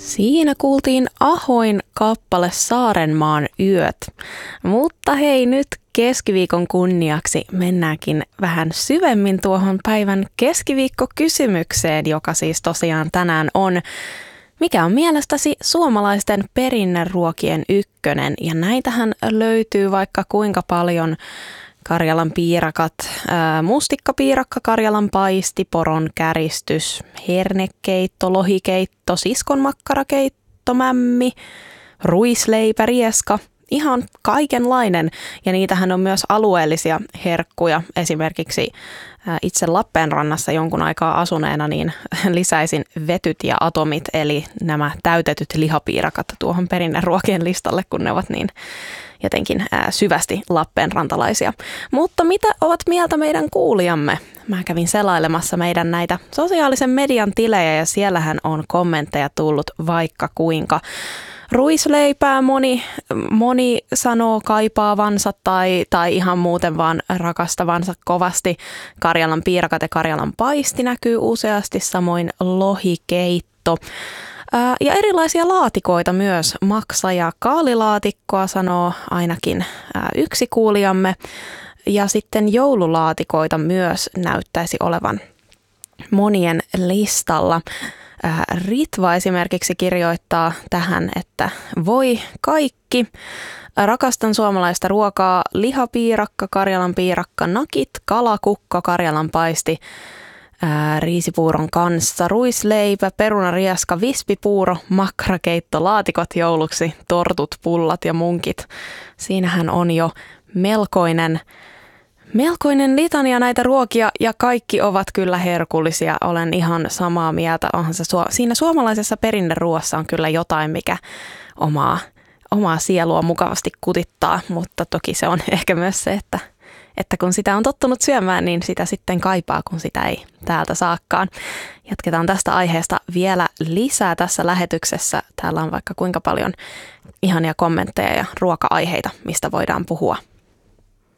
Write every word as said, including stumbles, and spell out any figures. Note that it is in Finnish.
Siinä kuultiin Ahoin kappale Saarenmaan yöt. Mutta hei, nyt keskiviikon kunniaksi mennäänkin vähän syvemmin tuohon päivän keskiviikkokysymykseen, joka siis tosiaan tänään on. Mikä on mielestäsi suomalaisten perinneruokien ykkönen? Ja näitähän löytyy vaikka kuinka paljon. Karjalan piirakat, ää, mustikkapiirakka, Karjalan paisti, poron käristys, hernekeitto, lohikeitto, siskonmakkarakeitto, mämmi, ruisleipä, rieska. Ihan kaikenlainen, ja niitähän on myös alueellisia herkkuja. Esimerkiksi itse Lappeenrannassa jonkun aikaa asuneena niin lisäisin vetyt ja atomit, eli nämä täytetyt lihapiirakat tuohon perinneruokien listalle, kun ne ovat niin jotenkin syvästi lappeenrantalaisia. Mutta mitä ovat mieltä meidän kuulijamme? Mä kävin selailemassa meidän näitä sosiaalisen median tilejä, ja siellähän on kommentteja tullut vaikka kuinka. Ruisleipää moni, moni sanoo kaipaavansa tai, tai ihan muuten vaan rakastavansa kovasti. Karjalan piirakat ja Karjalan paisti näkyy useasti, samoin lohikeitto. Ää, ja erilaisia laatikoita myös. Maksa- ja kaalilaatikkoa sanoo ainakin ää, yksi kuulijamme. Ja sitten joululaatikoita myös näyttäisi olevan monien listalla. Ritva esimerkiksi kirjoittaa tähän, että voi kaikki. Rakastan suomalaista ruokaa, lihapiirakka, Karjalan piirakka, nakit, kalakukka, Karjalan paisti, ää, riisipuuron kanssa, ruisleipä, perunarieska, vispipuuro, makkarakeitto, laatikot jouluksi, tortut, pullat ja munkit. Siinähän on jo melkoinen Melkoinen litania näitä ruokia, ja kaikki ovat kyllä herkullisia. Olen ihan samaa mieltä. Onhan se su- Siinä suomalaisessa perinneruoassa on kyllä jotain, mikä omaa, omaa sielua mukavasti kutittaa, mutta toki se on ehkä myös se, että, että kun sitä on tottunut syömään, niin sitä sitten kaipaa, kun sitä ei täältä saakkaan. Jatketaan tästä aiheesta vielä lisää tässä lähetyksessä. Täällä on vaikka kuinka paljon ihania kommentteja ja ruoka-aiheita, mistä voidaan puhua.